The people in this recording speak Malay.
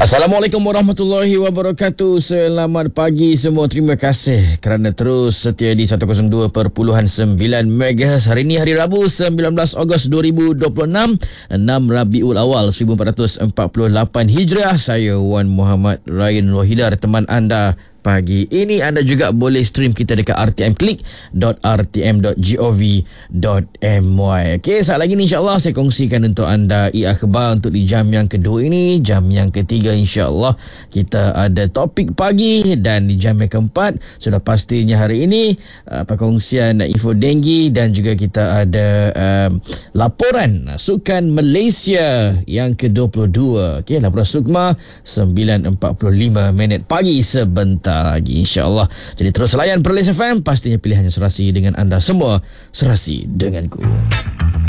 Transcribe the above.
Assalamualaikum warahmatullahi wabarakatuh. Selamat pagi semua. Terima kasih kerana terus setia di 102.9 MHz. Hari ini hari Rabu 19 Ogos 2026, 6 Rabiul Awal 1448 Hijriah. Saya Wan Muhammad Ryan Rohidar, teman anda pagi ini. Anda juga boleh stream kita dekat rtmclick.rtm.gov.my. Okey, saat lagi ni insyaAllah saya kongsikan untuk anda e-akhbar untuk di jam yang kedua ini. Jam yang ketiga insyaAllah kita ada topik pagi, dan di jam yang keempat sudah pastinya hari ini perkongsian info denggi, dan juga kita ada laporan Sukan Malaysia yang ke-22. Okey, laporan Sukma 9.45 pagi sebentar lagi insyaAllah. Jadi terus layan Perlis FM, pastinya pilihannya serasi dengan anda semua, serasi denganku.